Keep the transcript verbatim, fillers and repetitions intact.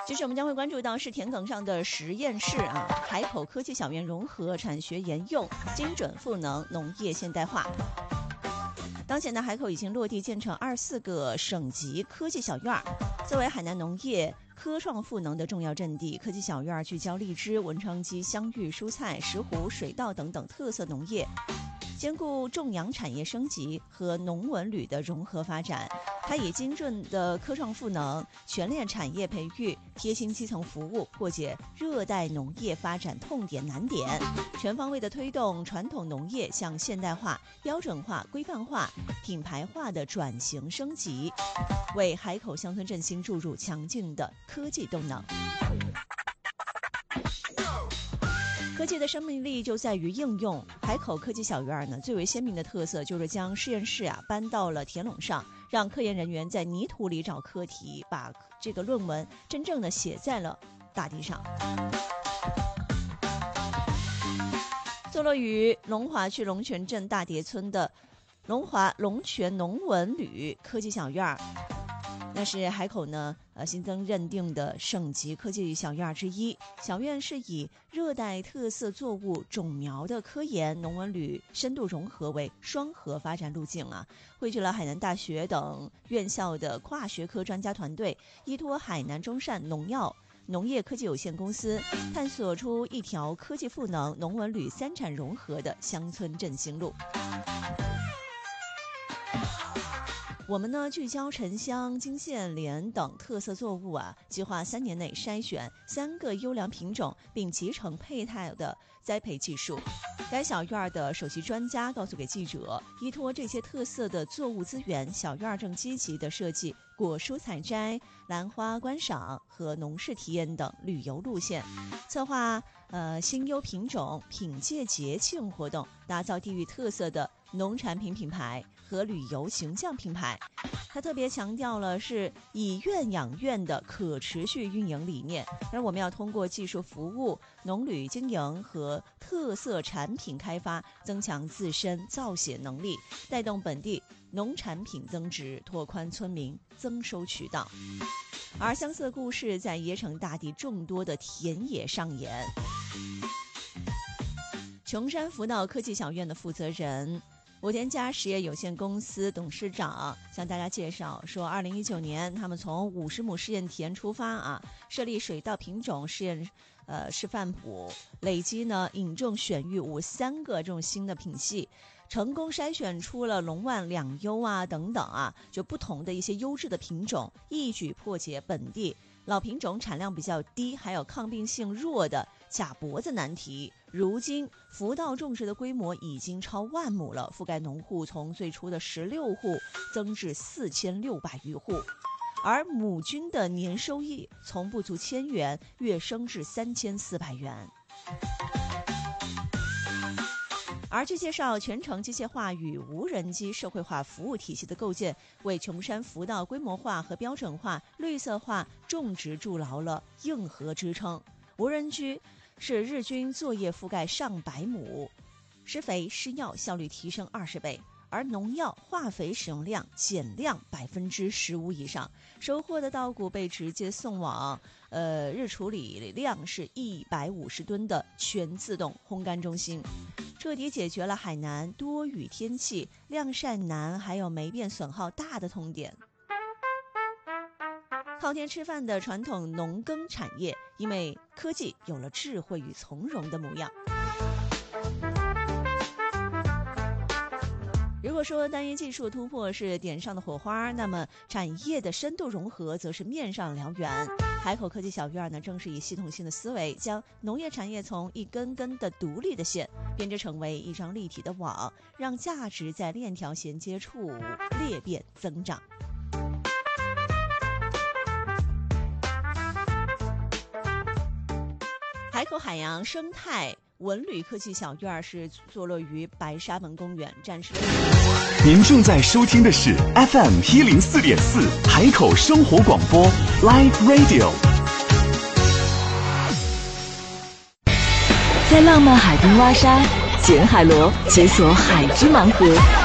接着我们将会关注到是田埂上的实验室啊，海口科技小院融合产学研用，精准赋能农业现代化。当前的海口已经落地建成二十四个省级科技小院，作为海南农业科创赋能的重要阵地，科技小院聚焦荔枝、文昌鸡、香芋、蔬菜、石斛、水稻等等特色农业，兼顾种养产业升级和农文旅的融合发展。它以精准的科创赋能、全链产业培育、贴心基层服务，破解热带农业发展痛点难点，全方位的推动传统农业向现代化、标准化、规范化、品牌化的转型升级，为海口乡村振兴注入强劲的科技动能。科技的生命力就在于应用。海口科技小院呢，最为鲜明的特色就是将实验室啊搬到了田垄上，让科研人员在泥土里找课题，把这个论文真正的写在了大地上。坐落于龙华区龙泉镇大叠村的龙华龙泉农文旅科技小院，那是海口呢呃新增认定的省级科技小院之一。小院是以热带特色作物种苗的科研、农文旅深度融合为双核发展路径啊，汇聚了海南大学等院校的跨学科专家团队，依托海南中善农药农业科技有限公司，探索出一条科技赋能、农文旅三产融合的乡村振兴路。我们呢聚焦沉香、金线莲等特色作物啊，计划三年内筛选三个优良品种，并集成配套的栽培技术。该小院的首席专家告诉给记者，依托这些特色的作物资源，小院正积极地设计果蔬采摘、兰花观赏和农事体验等旅游路线，策划呃新优品种、品鉴节庆活动，打造地域特色的农产品品牌和旅游形象品牌。他特别强调了是以院养院的可持续运营理念，而我们要通过技术服务、农旅经营和特色产品开发，增强自身造血能力，带动本地农产品增值，拓宽村民增收渠道。而相似的故事在椰城大地众多的田野上演。琼山福道科技小院的负责人武田家实业有限公司董事长向大家介绍说，二零一九年他们从五十亩试验田出发啊，设立水稻品种试验呃示范圃，累积呢引种选育五三个这种新的品系，成功筛选出了龙万两优啊等等啊，就不同的一些优质的品种，一举破解本地老品种产量比较低，还有抗病性弱的假脖子难题。如今福稻种植的规模已经超万亩了，覆盖农户从最初的十六户增至四千六百余户，而亩均的年收益从不足千元跃升至三千四百元。而据介绍，全程机械化与无人机社会化服务体系的构建，为琼山福稻规模化和标准化、绿色化种植筑牢了硬核支撑。无人机是日均作业覆盖上百亩，施肥施药效率提升二十倍，而农药化肥使用量减量百分之十五以上，收获的稻谷被直接送往呃日处理量是一百五十吨的全自动烘干中心，彻底解决了海南多雨天气、晾晒难还有霉变损耗大的痛点。靠天吃饭的传统农耕产业，因为科技有了智慧与从容的模样。如果说单一技术突破是点上的火花，那么产业的深度融合则是面上燎原。海口科技小院呢，正是以系统性的思维，将农业产业从一根根的独立的线编织成为一张立体的网，让价值在链条衔接处裂变增长。海口海洋生态文旅科技小院是坐落于白沙门公园，展示了。 您正在收听的是 F M 一零四点四海口生活广播 Live Radio。 在浪漫海滨挖沙，捡海螺，解锁海之盲盒。